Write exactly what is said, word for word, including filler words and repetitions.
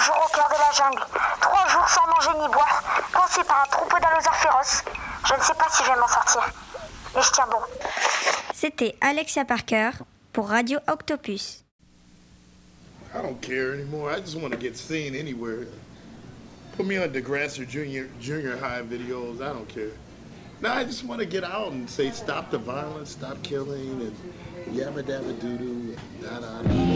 jours au cœur de la jungle, trois jours sans manger ni boire, coincé par un troupeau d'allosaures féroces. Je ne sais pas si je vais m'en sortir. Mais je tiens bon. C'était Alexia Parker pour Radio Octopus. I don't care anymore. I just want to get seen anywhere. Put me on Degrassi or junior junior high videos. I don't care. No, I just want to get out and say stop the violence, stop killing, and yabba dabba doo doo, da da da.